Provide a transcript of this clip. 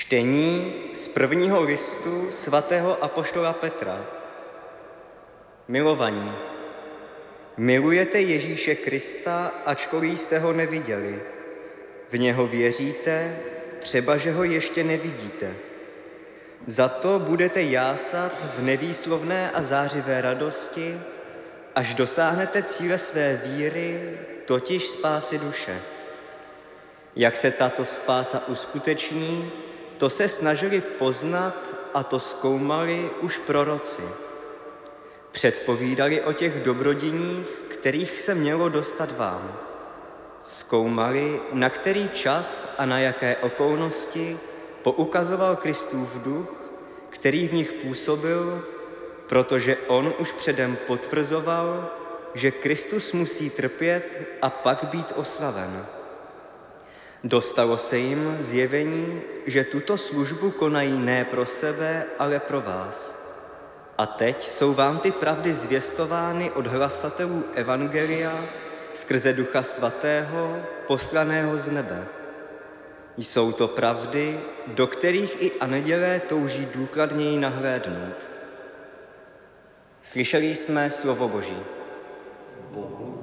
Čtení z prvního listu svatého apoštola Petra. Milovaní, milujete Ježíše Krista, ačkoliv jste ho neviděli. V něho věříte, třeba že ho ještě nevidíte. Za to budete jásat v nevýslovné a zářivé radosti, až dosáhnete cíle své víry, totiž spásy duše. Jak se tato spása uskuteční, to se snažili poznat a to zkoumali už proroci. Předpovídali o těch dobrodiních, kterých se mělo dostat vám. Zkoumali, na který čas a na jaké okolnosti poukazoval Kristův duch, který v nich působil, protože on už předem potvrzoval, že Kristus musí trpět a pak být oslaven. Dostalo se jim zjevení, že tuto službu konají ne pro sebe, ale pro vás. A teď jsou vám ty pravdy zvěstovány od hlasatelů evangelia skrze Ducha Svatého, poslaného z nebe. Jsou to pravdy, do kterých i andělé touží důkladněji nahlédnout. Slyšeli jsme slovo Boží. Bohu